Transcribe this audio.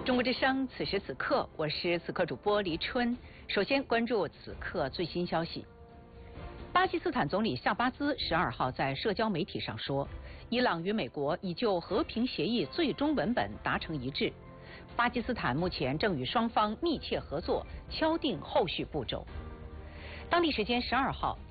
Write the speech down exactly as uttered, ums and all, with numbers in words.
中国之声，此时此刻，我是此刻主播黎春。首先关注此刻最新消息。巴基斯坦总理夏巴兹十二号在社交媒体上说，伊朗与美国已就和平协议最终文本达成一致，巴基斯坦目前正与双方密切合作，敲定后续步骤。当地时间十二号，